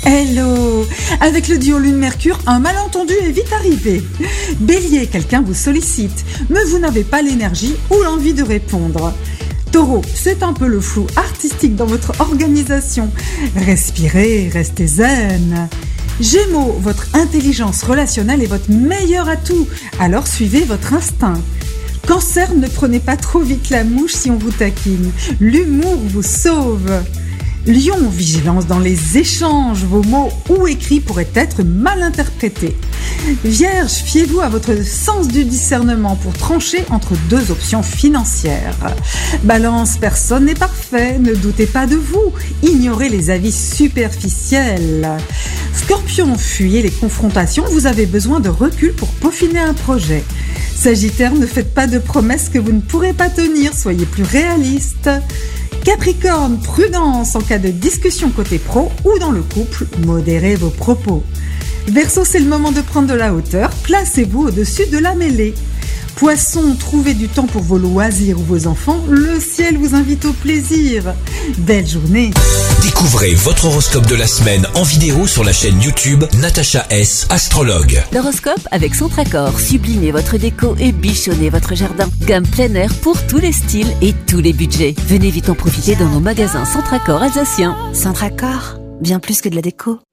Hello! Avec le duo Lune-Mercure, un malentendu est vite arrivé. Bélier, quelqu'un vous sollicite, mais vous n'avez pas l'énergie ou l'envie de répondre. Taureau, c'est un peu le flou artistique dans votre organisation. Respirez, restez zen. Gémeaux, votre intelligence relationnelle est votre meilleur atout, alors suivez votre instinct. Cancer, ne prenez pas trop vite la mouche si on vous taquine. L'humour vous sauve. Lion, vigilance dans les échanges, vos mots ou écrits pourraient être mal interprétés. Vierge, fiez-vous à votre sens du discernement pour trancher entre deux options financières. Balance, personne n'est parfait, ne doutez pas de vous, ignorez les avis superficiels. Scorpion, fuyez les confrontations, vous avez besoin de recul pour peaufiner un projet. Sagittaire, ne faites pas de promesses que vous ne pourrez pas tenir, soyez plus réaliste. Capricorne, prudence en cas de discussion côté pro ou dans le couple, modérez vos propos. Verseau, c'est le moment de prendre de la hauteur, placez-vous au-dessus de la mêlée. Poisson, trouvez du temps pour vos loisirs ou vos enfants, le ciel vous invite au plaisir. Belle journée. Découvrez votre horoscope de la semaine en vidéo sur la chaîne YouTube Natacha S, astrologue. L'horoscope avec Centracor, sublimez votre déco et bichonnez votre jardin. Gamme plein air pour tous les styles et tous les budgets. Venez vite en profiter dans nos magasins Centracor alsaciens. Centracor, bien plus que de la déco.